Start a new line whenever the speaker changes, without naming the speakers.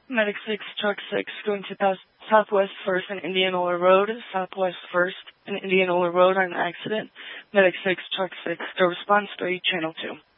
Medic 6, Truck 6, going to Southwest 1st and Indianola Road, Southwest 1st and Indianola Road on an accident. Medic 6, Truck 6, the response 3, Channel 2.